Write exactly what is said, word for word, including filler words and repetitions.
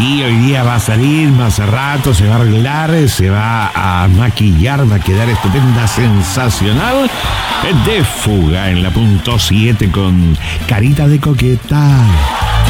Y hoy día va a salir más rato, se va a arreglar, se va a maquillar, va a quedar estupenda, sensacional. De fuga en la punto siete con Carita de Coqueta.